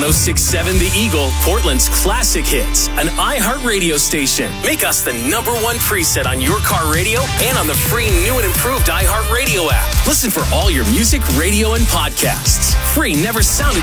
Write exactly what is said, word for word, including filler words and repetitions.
oh six point seven The Eagle, Portland's classic hits. An iHeartRadio station. Make us the number one preset on your car radio and on the free new and improved iHeartRadio app. Listen for all your music, radio, and podcasts. Free never sounded